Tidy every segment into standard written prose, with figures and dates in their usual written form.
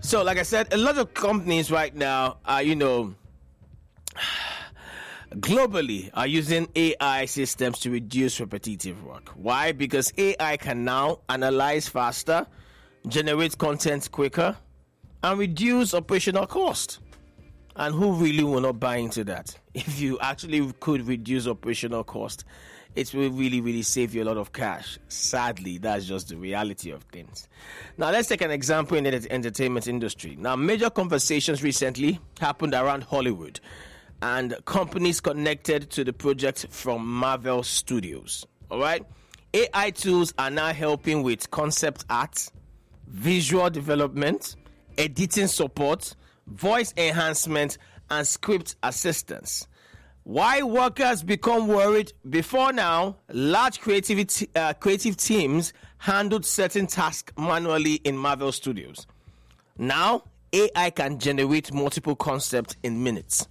So, like I said, a lot of companies right now are, globally are using AI systems to reduce repetitive work. Why? Because AI can now analyze faster, generate content quicker, and reduce operational cost. And who really will not buy into that? If you actually could reduce operational cost, it will really, really save you a lot of cash. Sadly, that's just the reality of things. Now, let's take an example in the entertainment industry. Now, major conversations recently happened around Hollywood and companies connected to the project from Marvel Studios. All right? AI tools are now helping with concept art, visual development, editing support, voice enhancement, and script assistance. Why workers become worried? Before now, large creative teams handled certain tasks manually in Marvel Studios. Now, AI can generate multiple concepts in minutes.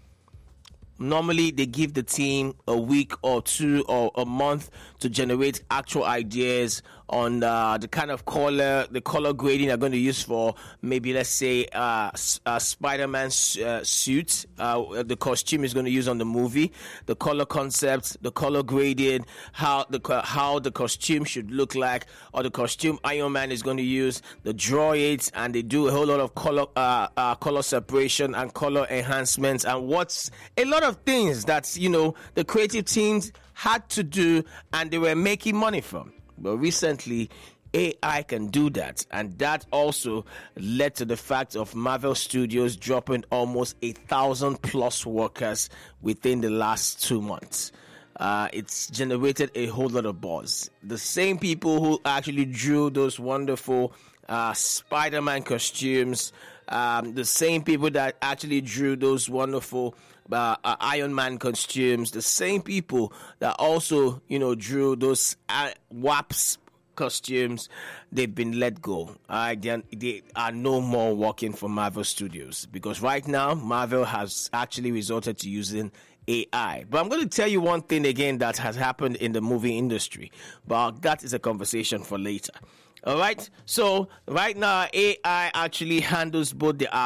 Normally, they give the team a week or two or a month to generate actual ideas on the kind of color grading they're going to use for maybe, let's say, Spider-Man suit, the costume is going to use on the movie, the color concept, the color grading, how the costume should look like, or the costume Iron Man is going to use. They draw it, and they do a whole lot of color separation and color enhancements, and what's a lot of things that the creative teams had to do and they were making money from. But recently, AI can do that, and that also led to the fact of Marvel Studios dropping almost 1,000 plus workers within the last 2 months. It's generated a whole lot of buzz. The same people who actually drew those wonderful Spider-Man costumes, the same people that actually drew those wonderful Iron Man costumes, the same people that also, drew those WAPs costumes, they've been let go. They are no more working for Marvel Studios because right now Marvel has actually resorted to using AI. But I'm going to tell you one thing again that has happened in the movie industry, but that is a conversation for later. All right. So right now, AI actually handles both the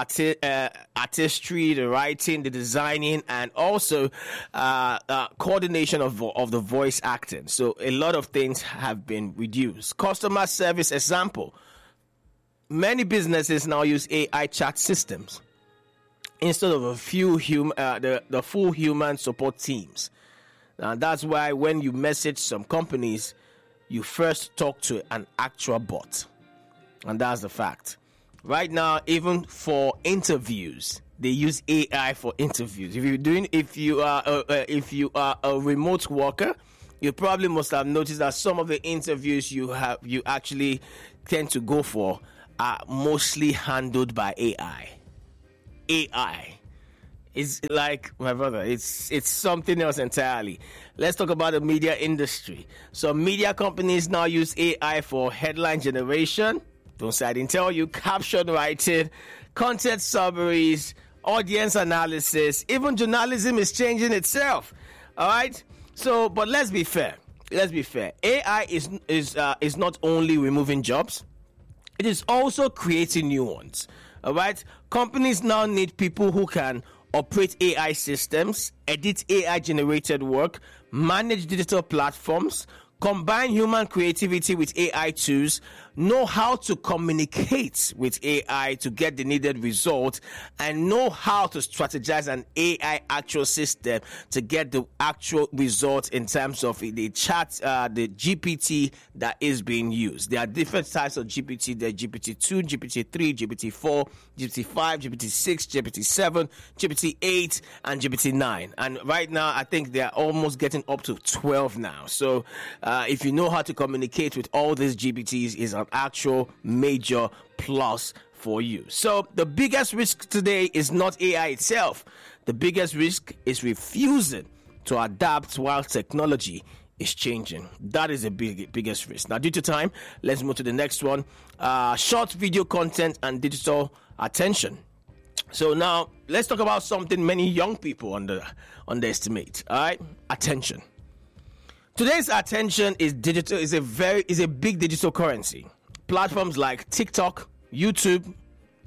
artistry, the writing, the designing, and also coordination of the voice acting. So a lot of things have been reduced. Customer service example. Many businesses now use AI chat systems instead of a few the full human support teams. Now that's why when you message some companies, you first talk to an actual bot, and that's the fact. Right now, even for interviews, they use AI for interviews. If you are a remote worker, you probably must have noticed that some of the interviews you actually tend to go for are mostly handled by AI. AI. It's like, my brother, it's something else entirely. Let's talk about the media industry. So media companies now use AI for headline generation. Don't say I didn't tell you. Caption writing, content summaries, audience analysis. Even journalism is changing itself. All right? So, but let's be fair. AI is not only removing jobs, it is also creating new ones. All right? Companies now need people who can operate AI systems, edit AI-generated work, manage digital platforms, combine human creativity with AI tools, know how to communicate with AI to get the needed result, and know how to strategize an AI actual system to get the actual result in terms of the chat, the GPT that is being used. There are different types of GPT. There's GPT-2, GPT-3, GPT-4, GPT-5, GPT-6, GPT-7, GPT-8, and GPT-9. And right now, I think they're almost getting up to 12 now. So if you know how to communicate with all these GPTs, is an actual major plus for you. So the biggest risk today is not AI itself. The biggest risk is refusing to adapt while technology is changing. That is the biggest risk. Now, due to time, let's move to the next one. Short video content and digital attention. So now let's talk about something many young people underestimate. All right, attention. Today's attention is digital. Is a big digital currency. Platforms like TikTok, YouTube,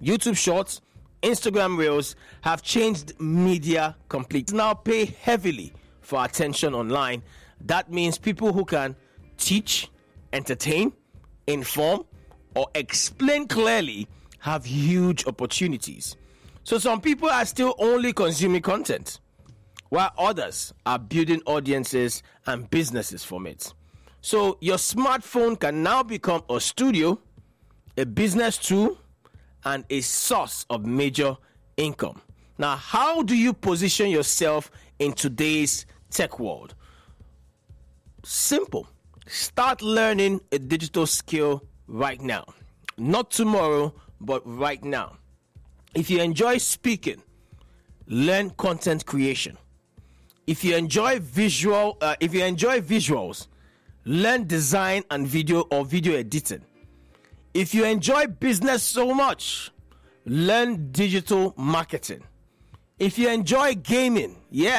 YouTube Shorts, Instagram Reels have changed media completely. Now pay heavily for attention online. That means people who can teach, entertain, inform, or explain clearly have huge opportunities. So some people are still only consuming content, while others are building audiences and businesses from it. So your smartphone can now become a studio, a business tool, and a source of major income. Now, how do you position yourself in today's tech world? Simple. Start learning a digital skill right now. Not tomorrow, but right now. If you enjoy speaking, learn content creation. If you enjoy visuals, learn design and video or video editing. If you enjoy business so much, learn digital marketing. If you enjoy gaming,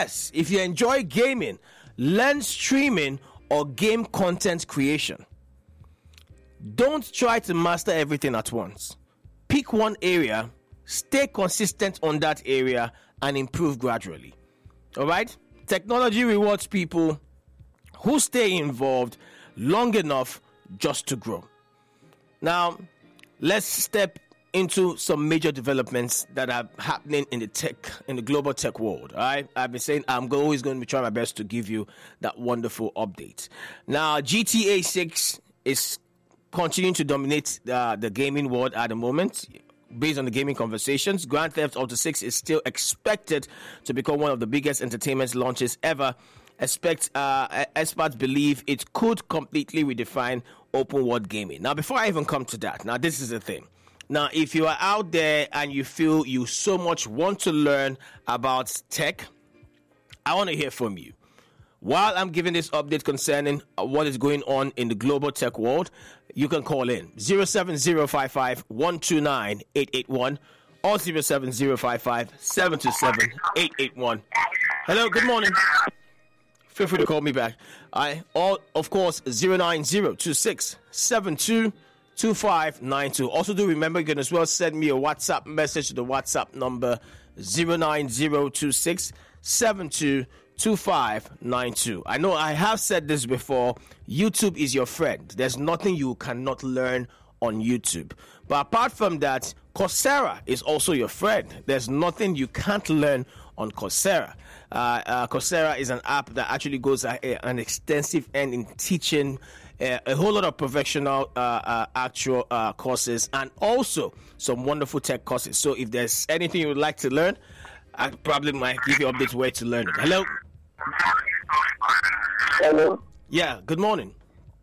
learn streaming or game content creation. Don't try to master everything at once. Pick one area, stay consistent on that area, and improve gradually. All right? Technology rewards people who stay involved long enough just to grow. Now, let's step into some major developments that are happening in the global tech world. All right, I've been saying I'm always going to be trying my best to give you that wonderful update. Now, GTA 6 is continuing to dominate the gaming world at the moment. Based on the gaming conversations, Grand Theft Auto 6 is still expected to become one of the biggest entertainment launches ever. Experts believe it could completely redefine open world gaming. Now, before I even come to that, now this is the thing. Now, if you are out there and you feel you so much want to learn about tech, I want to hear from you. While I'm giving this update concerning what is going on in the global tech world, you can call in 07055 129 881 or 07055 727 881. Hello, good morning. Feel free to call me back. Or, of course, 09026 722592. Also, do remember you can as well send me a WhatsApp message to the WhatsApp number 09026 722592. I know I have said this before. YouTube is your friend. There's nothing you cannot learn on YouTube. But apart from that, Coursera is also your friend. There's nothing you can't learn on Coursera. Coursera is an app that actually goes an extensive end in teaching a whole lot of professional actual courses and also some wonderful tech courses. So if there's anything you would like to learn, I probably might give you updates where to learn it. Hello? Hello? Yeah, good morning.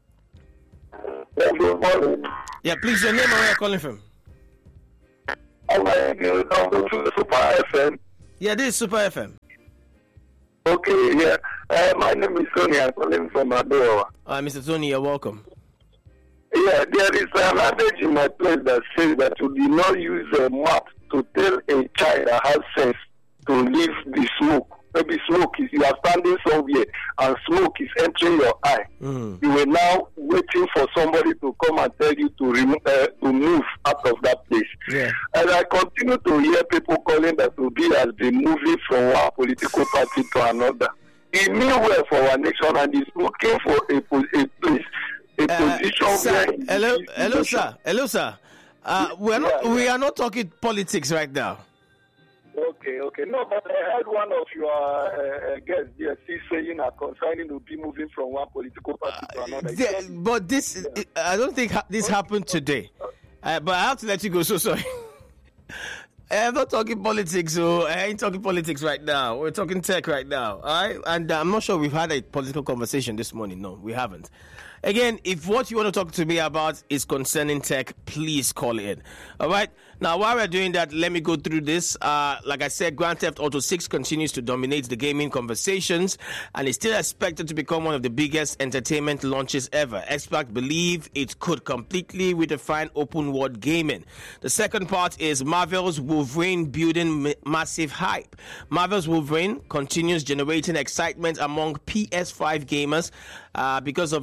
Good morning. Yeah, please, your name and where you're calling from? I'm to Super FM. Yeah, this is Super FM. Okay, yeah. My name is Tony. I'm calling from Adowa. Mr. Tony, you're welcome. Yeah, there is an adage in my place that says that you do not use a map to tell a child that has sense to leave the smoke. Maybe smoke is, you are standing somewhere and smoke is entering your eye. You are now waiting for somebody to come and tell you to move out of that place. Yeah. And I continue to hear people calling that Obi has been moving from one political party to another. He mean well for our nation and is looking for a place, a position sir, where. Hello, sir. We are not talking politics right now. Okay. No, but I heard one of your guests here saying concerning to be moving from one political party to another. But this, I don't think this happened today. But I have to let you go. So sorry. I'm not talking politics, so I ain't talking politics right now. We're talking tech right now. All right? And I'm not sure we've had a political conversation this morning. No, we haven't. Again, if what you want to talk to me about is concerning tech, please call in. All right? Now, while we're doing that, let me go through this. Like I said, Grand Theft Auto 6 continues to dominate the gaming conversations and is still expected to become one of the biggest entertainment launches ever. Experts believe it could completely redefine open world gaming. The second part is Marvel's Wolverine building massive hype. Marvel's Wolverine continues generating excitement among PS5 gamers because of its advanced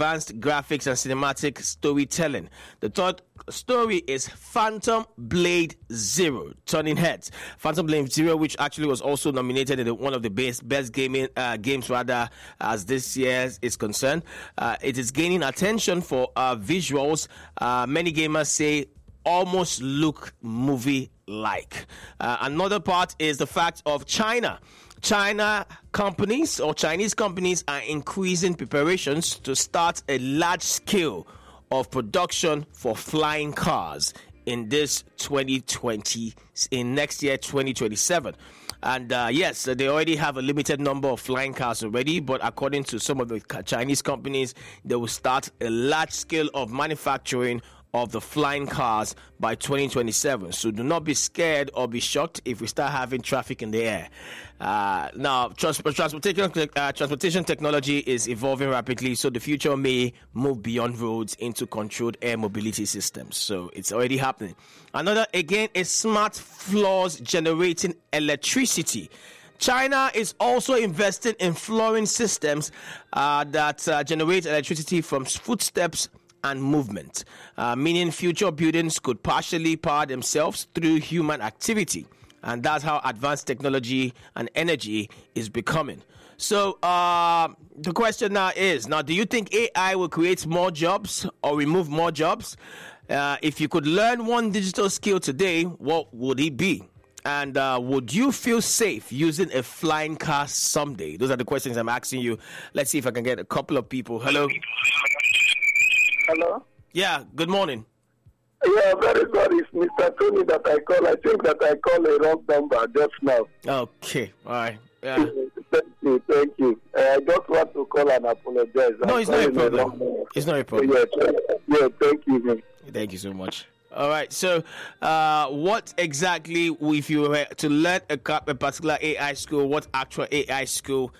advanced graphics and cinematic storytelling. The third story is Phantom Blade Zero, turning heads. Phantom Blade Zero, which actually was also nominated in one of the best gaming games, rather, as this year is concerned. It is gaining attention for visuals. Many gamers say almost look movie-like. Another part is the fact of China. China companies or Chinese companies are increasing preparations to start a large scale of production for flying cars in this 2020, in next year 2027. And yes, they already have a limited number of flying cars already, but according to some of the Chinese companies, they will start a large scale of manufacturing of the flying cars by 2027. So do not be scared or be shocked if we start having traffic in the air. Now, transportation technology is evolving rapidly, so the future may move beyond roads into controlled air mobility systems. So it's already happening. Another, again, is smart floors generating electricity. China is also investing in flooring systems that generate electricity from footsteps and movement, meaning future buildings could partially power themselves through human activity. And that's how advanced technology and energy is becoming. So the question now is, do you think AI will create more jobs or remove more jobs? If you could learn one digital skill today, what would it be? And would you feel safe using a flying car someday? Those are the questions I'm asking you. Let's see if I can get a couple of people. Hello. Hello? Yeah, good morning. Yeah, very sorry. It's Mr. Tony that I call. I think that I called a wrong number just now. Okay, all right. Yeah. Thank you. I just want to call and apologize. No, it's not a problem. It's not a problem. Yeah, thank you. Thank you so much. All right, so what exactly, if you were to learn a particular AI skill, what actual AI skill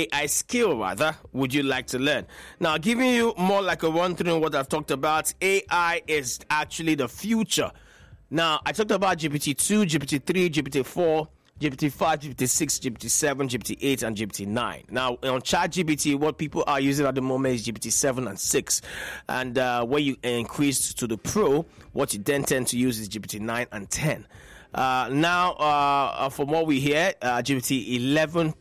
would you like to learn? Now, giving you more like a run through what I've talked about, AI is actually the future. Now, I talked about GPT-2, GPT-3, GPT-4, GPT-5, GPT-6, GPT-7, GPT-8, and GPT-9. Now, on ChatGPT, what people are using at the moment is GPT-7 and 6. And when you increase to the Pro, what you then tend to use is GPT-9 and 10. Now, from what we hear, GPT 11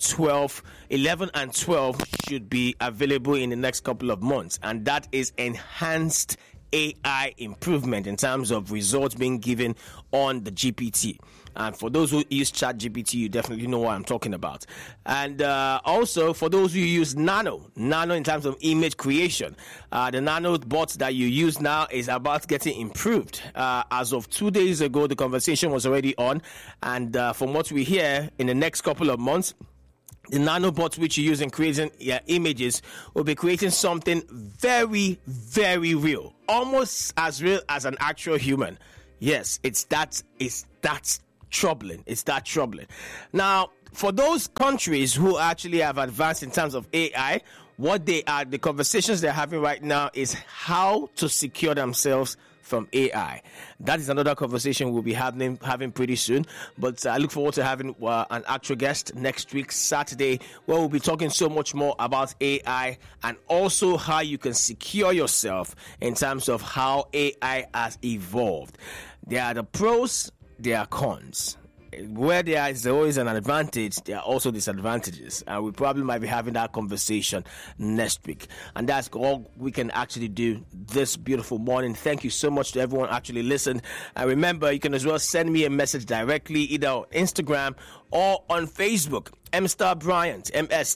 and 12 should be available in the next couple of months, and that is enhanced AI improvement in terms of results being given on the GPT. And for those who use ChatGPT, you definitely know what I'm talking about. And also, for those who use Nano in terms of image creation, the Nano bot that you use now is about getting improved. As of 2 days ago, the conversation was already on. And from what we hear, in the next couple of months, the nanobots which you use in creating images will be creating something very, very real, almost as real as an actual human. Yes, it's that troubling. It's that troubling. Now, for those countries who actually have advanced in terms of AI, the conversations they're having right now is how to secure themselves from AI. That is another conversation we'll be having pretty soon. But I look forward to having an actual guest next week, Saturday, where we'll be talking so much more about AI and also how you can secure yourself in terms of how AI has evolved. There are the pros, there are cons. Where there is always an advantage, there are also disadvantages. And we probably might be having that conversation next week. And that's all we can actually do this beautiful morning. Thank you so much to everyone who actually listened. And remember, you can as well send me a message directly, either on Instagram or on Facebook. Mstar Bryant,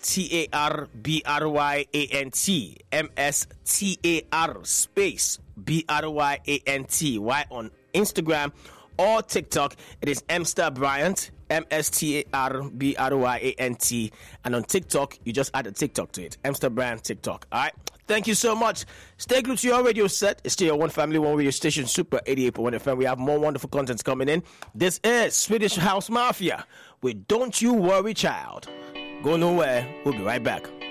MSTARBRYANT, MSTAR space BRYANT. Why on Instagram or TikTok, it is Mstar Bryant, MSTARBRYANT, and on TikTok, you just add a TikTok to it, Mstar Bryant TikTok. All right, thank you so much. Stay glued to your radio set. It's still your one family, one radio station, Super 88.1 FM. We have more wonderful content coming in. This is Swedish House Mafia with Don't You Worry Child. Go nowhere. We'll be right back.